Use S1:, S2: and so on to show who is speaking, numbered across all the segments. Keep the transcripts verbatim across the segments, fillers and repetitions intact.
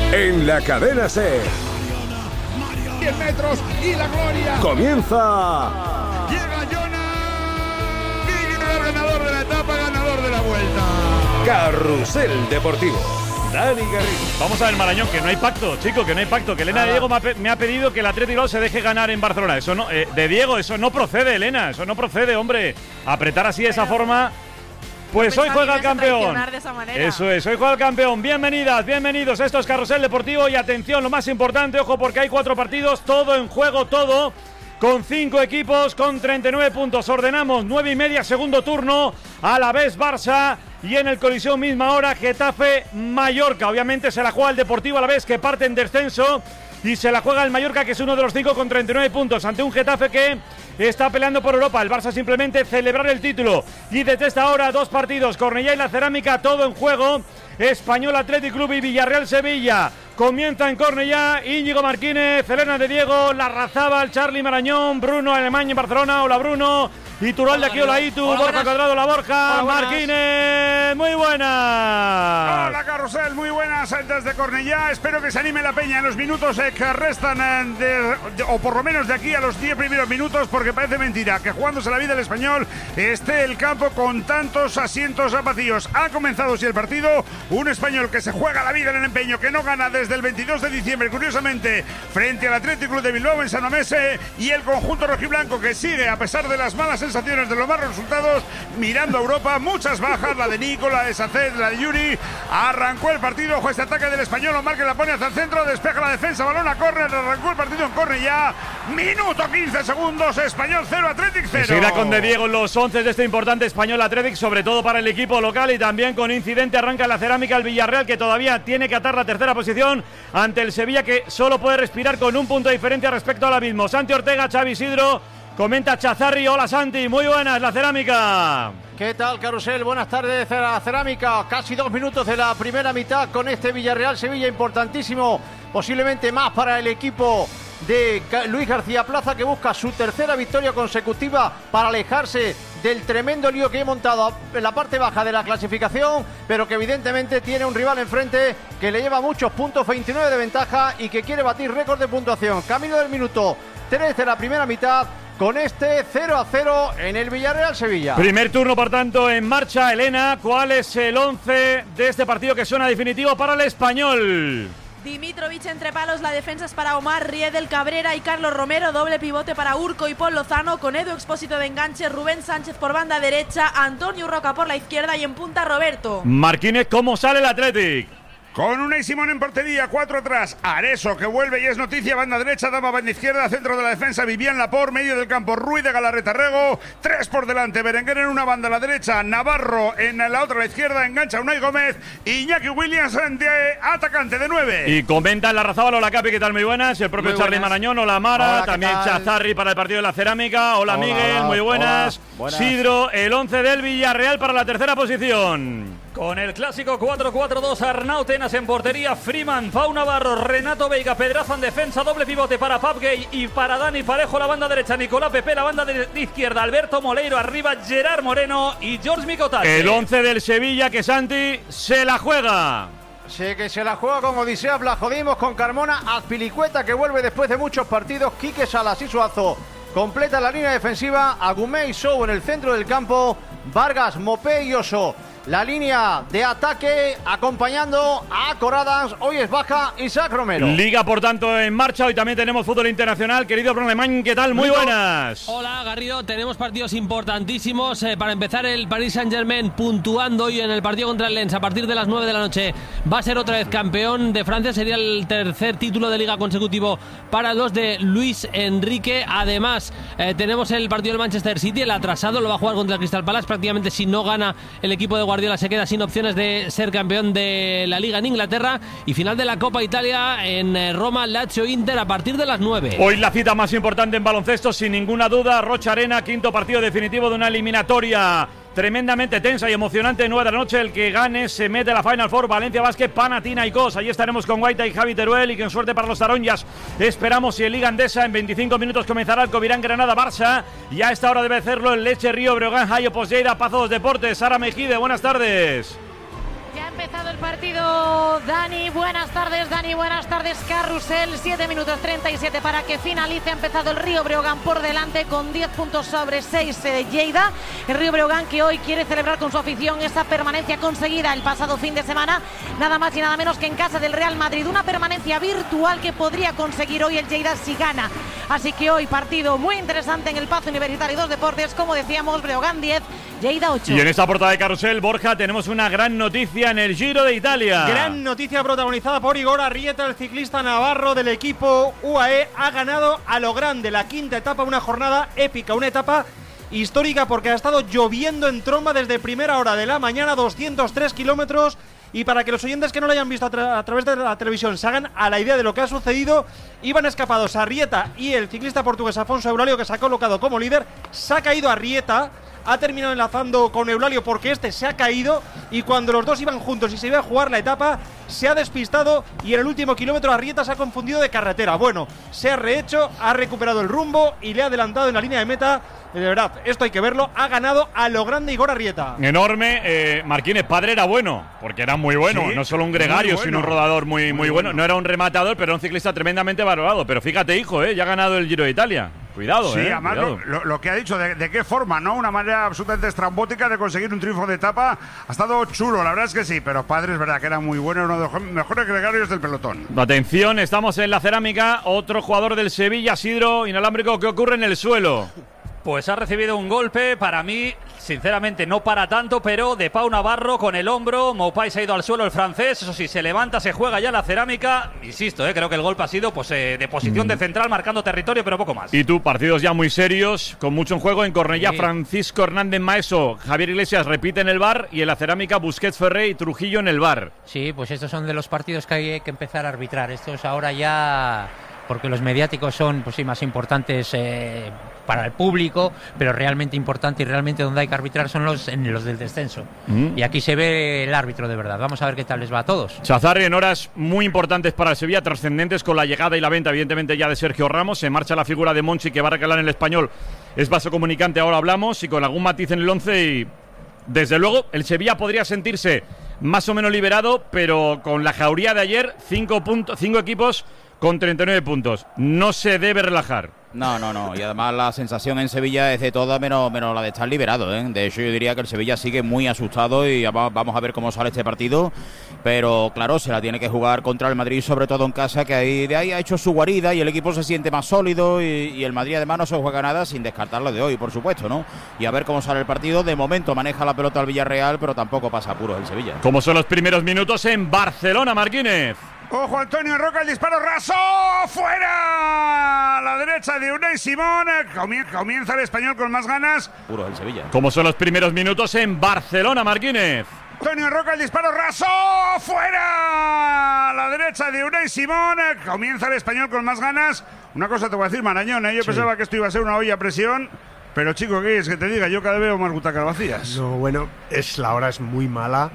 S1: En la cadena SER.
S2: diez metros y la gloria.
S1: Comienza.
S2: Llega Jonas. Miguel, ganador de la etapa, ganador de la vuelta.
S1: Carrusel Deportivo. Dani Garrido.
S3: Vamos a ver, Marañón, que no hay pacto, chico, que no hay pacto. Que Elena de Diego me ha, me ha pedido que el Atlético se deje ganar en Barcelona. Eso no, eh, de Diego, eso no procede, Elena. Eso no procede, hombre. Apretar así de esa forma. Pues hoy juega el campeón. Eso es, hoy juega el campeón. Bienvenidas, bienvenidos. Esto es Carrusel Deportivo y atención, lo más importante, ojo, porque hay cuatro partidos, todo en juego, todo. Con cinco equipos, con treinta y nueve puntos. Ordenamos nueve y media, segundo turno. Alavés Barça. Y en el Coliseo misma hora, Getafe Mallorca. Obviamente se la juega el Deportivo Alavés, que parte en descenso. Y se la juega el Mallorca, que es uno de los cinco con treinta y nueve puntos. Ante un Getafe que está peleando por Europa. El Barça simplemente celebrar el título. Y desde esta hora, dos partidos. Cornellá y la Cerámica, todo en juego. Español Athletic Club y Villarreal Sevilla. Comienza en Cornellá, Íñigo Martínez, Elena de Diego, Larrazábal, Charly Marañón, Bruno Alemán en Barcelona. Hola Bruno. Iturralde aquí, hola Itu, hola, Borja buenas. Cuadrado, la Borja, hola, Martínez, muy buenas.
S2: Hola Carrusel, muy buenas desde Cornellá. Espero que se anime la peña en los minutos eh, que restan, eh, de, de, o por lo menos de aquí a los diez primeros minutos, porque parece mentira que jugándose la vida el Español esté el campo con tantos asientos vacíos. Ha comenzado sí el partido, un Español que se juega la vida en el empeño, que no gana desde el veintidós de diciembre, curiosamente, frente al Athletic Club de Bilbao en San Mamés, y el conjunto rojiblanco que sigue, a pesar de las malas sensaciones de los malos resultados, mirando a Europa. Muchas bajas, la de Nico, la de Saced, la de Yuri. Arrancó el partido, ojo, este ataque del Español, Omar que la pone hacia el centro, despeja la defensa, balón a córner, arrancó el partido en Cornellá. Minuto quince segundos, Español cero, Athletic cero.
S3: Seguirá con De Diego en los once de este importante Español Athletic, sobre todo para el equipo local, y también con incidente arranca la Cerámica el Villarreal, que todavía tiene que atar la tercera posición ante el Sevilla, que solo puede respirar con un punto de diferencia respecto al abismo. Santi Ortega, Xavi Isidro. Comenta Chazarri, hola Santi, muy buenas, la Cerámica.
S4: ¿Qué tal, Carrusel? Buenas tardes, la Cerámica. Casi dos minutos de la primera mitad con este Villarreal-Sevilla importantísimo, posiblemente más para el equipo de Luis García Plaza, que busca su tercera victoria consecutiva para alejarse del tremendo lío que he montado en la parte baja de la clasificación, pero que evidentemente tiene un rival enfrente que le lleva muchos puntos, veintinueve de ventaja, y que quiere batir récord de puntuación. Camino del minuto tres de la primera mitad, con este cero a cero en el Villarreal-Sevilla.
S3: Primer turno, por tanto, en marcha. Elena, ¿cuál es el once de este partido que suena definitivo para el Español?
S5: Dimitrovic entre palos, la defensa es para Omar, Riedel, Cabrera y Carlos Romero, doble pivote para Urco y Paul Lozano, con Edu Expósito de enganche, Rubén Sánchez por banda derecha, Antonio Roca por la izquierda y en punta Roberto.
S3: Martínez, ¿cómo sale el Athletic?
S2: Con Unai Simón en portería, cuatro atrás, Areso que vuelve y es noticia, banda derecha, Dama banda izquierda, centro de la defensa, Vivian Laporte, medio del campo, Ruiz de Galarreta Rego, tres por delante, Berenguer en una banda a la derecha, Navarro en la otra a la izquierda, engancha Unai Gómez, Iñaki Williams de atacante de nueve.
S3: Y comenta Larrazábal, hola Capi, ¿qué tal? Muy buenas, el propio Charly Marañón, hola Mara, hola, también Chazarri para el partido de la Cerámica, hola, hola Miguel, hola, muy buenas. Hola, buenas. Sidro, el once del Villarreal para la tercera posición.
S6: Con el clásico cuatro cuatro dos, Arnau Tenas en portería, Freeman, Pau Navarro, Renato Veiga, Pedraza en defensa, doble pivote para Pap Gay y para Dani Parejo la banda derecha, Nicolás Pepe la banda de izquierda, Alberto Moleiro arriba, Gerard Moreno y George Micotate.
S3: El once del Sevilla que Santi se la juega.
S4: Sí, que se la juega con Odisea, la jodimos con Carmona, Azpilicueta que vuelve después de muchos partidos, Quique Salas y Suazo completa la línea defensiva, Agumé y Sou en el centro del campo, Vargas, Mopé y Oso. La línea de ataque acompañando a Coradans. Hoy es baja Isaac Romero.
S3: Liga, por tanto, en marcha. Hoy también tenemos fútbol internacional. Querido Bruno Alemán, ¿qué tal? Muy buenas.
S7: Hola, Garrido. Tenemos partidos importantísimos. Eh, para empezar, el Paris Saint-Germain puntuando hoy en el partido contra el Lens a partir de las nueve de la noche. Va a ser otra vez campeón de Francia. Sería el tercer título de liga consecutivo para los de Luis Enrique. Además, eh, tenemos el partido del Manchester City. El atrasado lo va a jugar contra el Crystal Palace. Prácticamente, si no gana el equipo de Guardiola, se queda sin opciones de ser campeón de la Liga en Inglaterra. Y final de la Copa Italia en Roma, Lazio Inter a partir de las nueve.
S3: Hoy la cita más importante en baloncesto, sin ninguna duda, Rocha Arena, quinto partido definitivo de una eliminatoria tremendamente tensa y emocionante. Nueve de la noche, el que gane se mete a la Final Four. Valencia Basket, Panathinaikos. Allí estaremos con Guaita y Javi Teruel, y con suerte para los taronjas esperamos. Y en Liga Endesa en veinticinco minutos comenzará el Covirán Granada Barça, y a esta hora debe hacerlo el Leche Río Breogán Jaio Poslleida Pazo dos Deportes. Sara Mejide, buenas tardes.
S8: Ya ha empezado el partido, Dani, buenas tardes. tardes, Dani. Buenas tardes, Carrusel. siete minutos treinta y siete para que finalice. Ha empezado el Río Breogán por delante con diez puntos sobre seis de Lleida. El Río Breogán que hoy quiere celebrar con su afición esa permanencia conseguida el pasado fin de semana, nada más y nada menos que en casa del Real Madrid. Una permanencia virtual que podría conseguir hoy el Lleida si gana. Así que hoy partido muy interesante en el Paz Universitario dos Deportes. Como decíamos, Breogán diez, Lleida ocho.
S3: Y en esta portada de Carrusel, Borja, tenemos una gran noticia en el Giro de Italia.
S9: Gran noticia protagonizada por Igor Arrieta, el ciclista navarro del equipo U A E. Ha ganado a lo grande la quinta etapa, una jornada épica, una etapa histórica porque ha estado lloviendo en tromba desde primera hora de la mañana, doscientos tres kilómetros. Y para que los oyentes que no lo hayan visto a, tra a través de la televisión se hagan a la idea de lo que ha sucedido, iban escapados Arrieta y el ciclista portugués Afonso Eulálio, que se ha colocado como líder. Se ha caído Arrieta, ha terminado enlazando con Eulálio porque este se ha caído, y cuando los dos iban juntos y se iba a jugar la etapa, se ha despistado y en el último kilómetro Arrieta se ha confundido de carretera. Bueno, se ha rehecho, ha recuperado el rumbo y le ha adelantado en la línea de meta. De verdad, esto hay que verlo. Ha ganado a lo grande Igor Arrieta.
S3: Enorme. eh, Marquínez, padre era bueno, porque era muy bueno.
S2: Sí,
S3: no solo un gregario,
S2: bueno.
S3: sino un rodador muy, muy,
S2: Muy
S3: bueno.
S2: bueno.
S3: No era un rematador, pero un ciclista tremendamente valorado. Pero fíjate, hijo, eh, ya ha ganado el Giro de Italia. Cuidado,
S2: Sí,
S3: eh.
S2: además
S3: cuidado.
S2: lo, lo- lo que ha dicho, de, de qué forma, ¿no? Una manera absolutamente estrambótica de conseguir un triunfo de etapa. Ha estado chulo, la verdad es que sí, pero padre es verdad que era muy bueno, uno de los mejores gregarios del pelotón.
S3: Atención, estamos en la cerámica. Otro jugador del Sevilla, Sidro inalámbrico, ¿qué ocurre en el suelo?
S6: Pues ha recibido un golpe, para mí, sinceramente, no para tanto, pero de Pau Navarro con el hombro. Maupay se ha ido al suelo, el francés. Eso sí, se levanta, se juega ya la cerámica. Insisto, eh, creo que el golpe ha sido pues eh, de posición
S3: Mm.
S6: de central, marcando territorio, pero poco más.
S3: Y tú, partidos ya muy serios, con mucho en juego. En Cornellá,
S6: Sí.
S3: Francisco Hernández Maeso, Javier Iglesias repite en el bar. Y en la cerámica, Busquets, Ferré y Trujillo en el bar.
S10: Sí, pues estos son de los partidos que hay que empezar a arbitrar. Estos ahora ya, porque los mediáticos son, pues sí, más importantes eh, para el público, pero realmente importante y realmente donde hay que arbitrar son los, en los del descenso.
S3: Mm.
S10: Y aquí se ve el árbitro de verdad. Vamos a ver qué tal les va a todos.
S3: Chazarri en horas muy importantes para el Sevilla, trascendentes con la llegada y la venta, evidentemente, ya de Sergio Ramos. Se marcha la figura de Monchi, que va a recalar en el Español. Es vaso comunicante, ahora hablamos, y con algún matiz en el once. Y desde luego, el Sevilla podría sentirse más o menos liberado, pero con la jauría de ayer, cinco, puntos, cinco equipos con treinta y nueve puntos. No se debe relajar.
S11: No, no, no. Y además la sensación en Sevilla es de toda menos, menos la de estar liberado, ¿eh? De hecho, yo diría que el Sevilla sigue muy asustado y va- vamos a ver cómo sale este partido. Pero claro, se la tiene que jugar contra el Madrid, sobre todo en casa, que ahí de ahí ha hecho su guarida y el equipo se siente más sólido. Y, y el Madrid además no se juega nada, sin descartarlo de hoy, por supuesto, ¿no? Y a ver cómo sale el partido. De momento maneja la pelota al Villarreal, pero tampoco pasa apuros el Sevilla.
S3: Como son los primeros minutos en Barcelona, Marquínez.
S2: Ojo, Antonio Roca, el disparo raso, fuera a la derecha de Unai Simón. Comien- Comienza el Español con más ganas.
S11: Puro el Sevilla.
S3: Como son los primeros minutos en Barcelona, Marquínez.
S2: Antonio Roca, el disparo raso, fuera a la derecha de Unai Simón. Comienza el Español con más ganas. Una cosa te voy a decir, Marañón, ¿eh? Yo pensaba que esto iba a ser una olla a presión. Pero chico, ¿qué es que te diga? Yo cada vez veo más butacas vacías.
S12: No, bueno, es la hora es muy mala.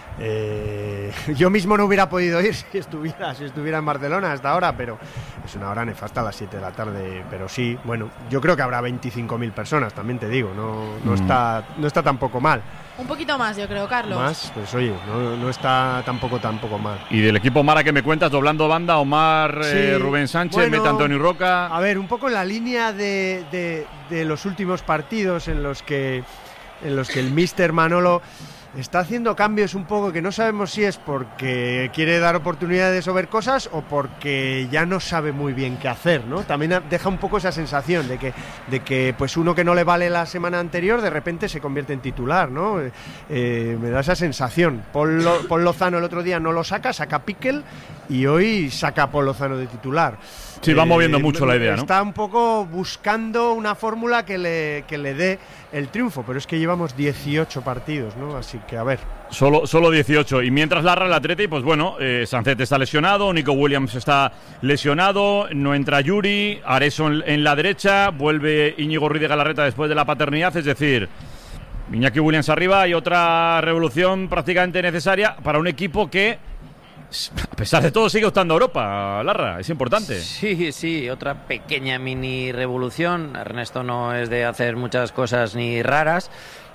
S12: Eh, yo mismo no hubiera podido ir si estuviera, si estuviera en Barcelona hasta ahora, pero es una hora nefasta a las siete de la tarde. Pero sí, bueno, yo creo que habrá veinticinco mil personas, también te digo, no, no,
S3: Mm.
S12: está, no está tampoco mal.
S5: Un poquito más, yo creo, Carlos.
S12: Más, pues oye, no, no está tampoco tampoco mal.
S3: Y del equipo Mara que me cuentas, doblando banda, Omar, eh,
S12: Sí,
S3: Rubén Sánchez,
S12: bueno,
S3: meta Antonio Roca.
S12: A ver, un poco en la línea de, de, de los últimos partidos en los que en los que el míster Manolo está haciendo cambios un poco que no sabemos si es porque quiere dar oportunidades o ver cosas o porque ya no sabe muy bien qué hacer, ¿no? También deja un poco esa sensación de que, de que pues uno que no le vale la semana anterior de repente se convierte en titular, ¿no? Eh, eh, me da esa sensación. Paul, Lo, Paul Lozano el otro día no lo saca, saca Piquel y hoy saca a Paul Lozano de titular.
S3: Sí, va moviendo mucho la idea, ¿no?
S12: Está un poco buscando una fórmula que le, que le dé el triunfo, pero es que llevamos dieciocho partidos, ¿no? Así que a ver.
S3: Solo, solo dieciocho. Y mientras larra el Atleti, pues bueno, eh, Sancet está lesionado, Nico Williams está lesionado, no entra Yuri, Areso en, en la derecha, vuelve Íñigo Ruiz de Galarreta después de la paternidad, es decir, Iñaki Williams arriba y otra revolución prácticamente necesaria para un equipo que, a pesar de todo, sigue optando a Europa, Larra, es importante.
S13: Sí, sí, otra pequeña mini revolución. Ernesto no es de hacer muchas cosas ni raras,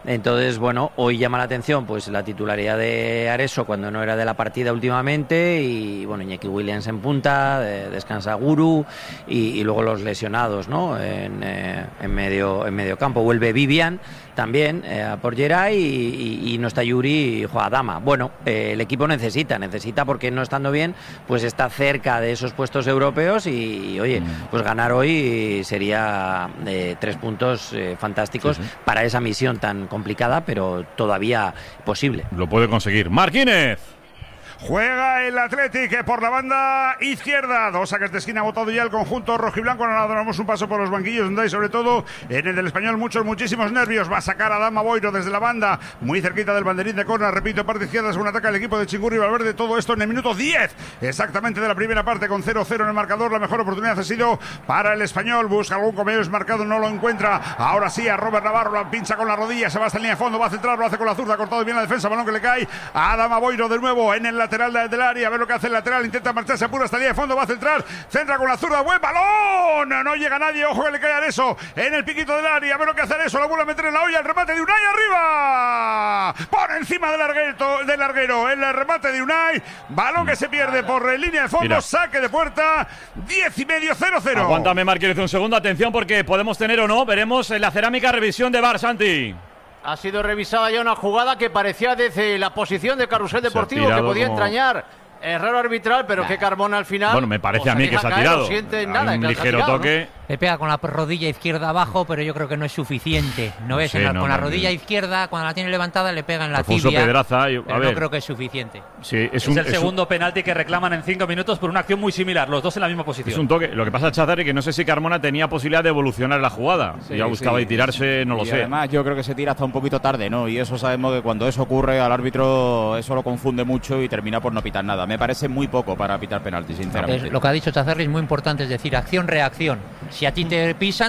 S13: Entonces, bueno, hoy llama la atención pues la titularidad de Areso cuando no era de la partida últimamente, y bueno, Iñaki Williams en punta, de, descansa Guru, y, y luego los lesionados, ¿no? En, eh, en medio en medio campo vuelve Vivian también eh, por Geray, y, y, y no está Yuri y juega Dama. Bueno, eh, el equipo necesita, necesita porque no estando bien, pues está cerca de esos puestos europeos, y, y oye, pues ganar hoy sería eh, tres puntos eh, fantásticos sí, sí. para esa misión tan complicada, pero todavía posible.
S3: Lo puede conseguir. Martínez.
S2: Juega el Athletic por la banda izquierda. Dos saques de esquina ha votado ya el conjunto rojiblanco. Ahora damos un paso por los banquillos donde hay, sobre todo en el del Español, muchos, muchísimos nervios. Va a sacar a Dama Boiro desde la banda, muy cerquita del banderín de córner. Repito, parte izquierda, según ataca el equipo de Chingurri Valverde. Todo esto en el minuto diez exactamente de la primera parte, con cero cero en el marcador. La mejor oportunidad ha sido para el Español. Busca algún comedor desmarcado, no lo encuentra. Ahora sí, a Robert Navarro, la pincha con la rodilla. Se va hasta en línea de fondo, va a centrar, lo hace con la zurda. Cortado bien la defensa, balón que le cae a Dama Boiro de nuevo en el lateral del área. A ver lo que hace el lateral, intenta marcharse apura hasta línea de fondo, va a centrar, centra con la zurda, buen balón, no llega nadie, ojo que le cae a Areso en el piquito del área. A ver lo que hace Areso, la vuelve a meter en la olla, el remate de Unai arriba, por encima del larguero, del larguero, el remate de Unai, balón que se pierde por línea de fondo. Mira. Saque de puerta, diez y medio, cero cero.
S3: Aguántame, Marquez, un segundo, atención, porque podemos tener o no, veremos en la cerámica revisión de V A R, Santi.
S4: Ha sido revisada ya una jugada que parecía desde la posición de Carrusel Deportivo que podía como... entrañar error arbitral, pero nah. que Carmona al final...
S3: Bueno, me parece a mí que se ha tirado.
S4: No siente nada,
S3: un ligero tirado, toque...
S10: ¿no? Le pega con la rodilla izquierda abajo, pero yo creo que no es suficiente. ¿No ves? Sí, la, no, con la rodilla no. izquierda, cuando la tiene levantada, le pega en la
S3: Alfonso
S10: tibia.
S3: Pedraza, yo, a
S10: pero
S3: ver.
S10: no creo que es suficiente.
S3: Sí, es,
S6: es
S3: un,
S6: el
S3: es
S6: segundo
S3: un,
S6: penalti que reclaman en cinco minutos por una acción muy similar, los dos en la misma posición.
S3: Es un toque. Lo que pasa, Chazari, que no sé si Carmona tenía posibilidad de evolucionar la jugada. Sí, ya buscaba sí, y tirarse, no
S11: y
S3: lo sé.
S11: Además, yo creo que se tira hasta un poquito tarde, ¿no? Y eso sabemos que cuando eso ocurre, al árbitro eso lo confunde mucho y termina por no pitar nada. Me parece muy poco para pitar penalti, sinceramente.
S10: Es, lo que ha dicho Chazarri es muy importante, es decir, acción-reacción. Si a ti te pisan,